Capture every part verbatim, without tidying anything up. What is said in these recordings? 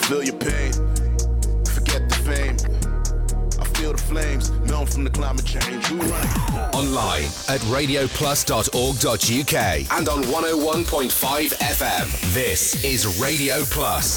feel your pain, forget the fame. I feel the flames, known from the climate change. You right. Online at radio plus dot org dot U K and on one oh one point five F M. This is Radio Plus.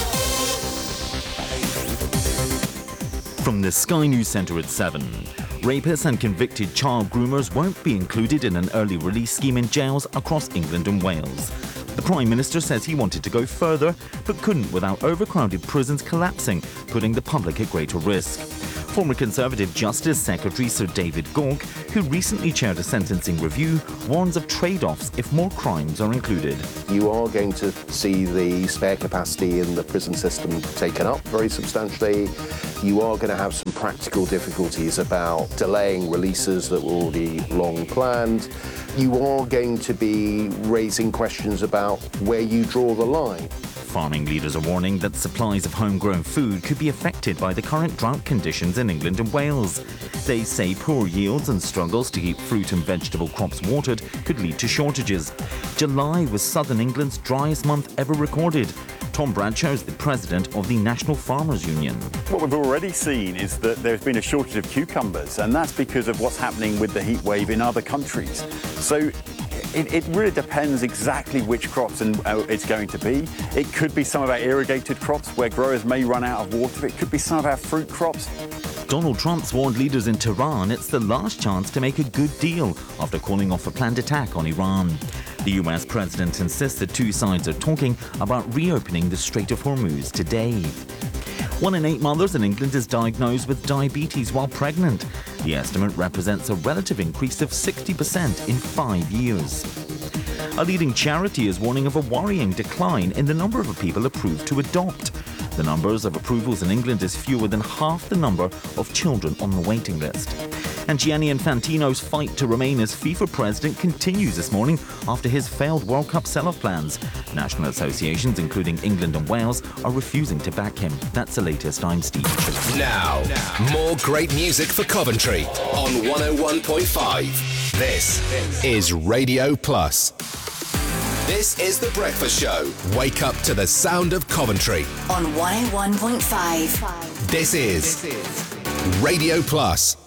From the Sky News Centre at seven. Rapists and convicted child groomers won't be included in an early release scheme in jails across England and Wales. The Prime Minister says he wanted to go further, but couldn't without overcrowded prisons collapsing, putting the public at greater risk. Former Conservative Justice Secretary Sir David Gauke, who recently chaired a sentencing review, warns of trade-offs if more crimes are included. You are going to see the spare capacity in the prison system taken up very substantially. You are going to have some practical difficulties about delaying releases that were already long planned. You are going to be raising questions about where you draw the line. Farming leaders are warning that supplies of homegrown food could be affected by the current drought conditions in England and Wales. They say poor yields and struggles to keep fruit and vegetable crops watered could lead to shortages. July was southern England's driest month ever recorded. Tom Bradshaw is the president of the National Farmers Union. What we've already seen is that there's been a shortage of cucumbers, and that's because of what's happening with the heat wave in other countries. So It, it really depends exactly which crops and uh, it's going to be. It could be some of our irrigated crops where growers may run out of water. It could be some of our fruit crops. Donald Trump's warned leaders in Tehran it's the last chance to make a good deal after calling off a planned attack on Iran. The U S president insists the two sides are talking about reopening the Strait of Hormuz today. One in eight mothers in England is diagnosed with diabetes while pregnant. The estimate represents a relative increase of sixty percent in five years. A leading charity is warning of a worrying decline in the number of people approved to adopt. The numbers of approvals in England is fewer than half the number of children on the waiting list. And Gianni Infantino's fight to remain as FIFA president continues this morning after his failed World Cup sell-off plans. National associations, including England and Wales, are refusing to back him. That's the latest. I'm Steve. Now, more great music for Coventry on one oh one point five. This is Radio Plus. This is The Breakfast Show. Wake up to the sound of Coventry on one oh one point five. This is Radio Plus.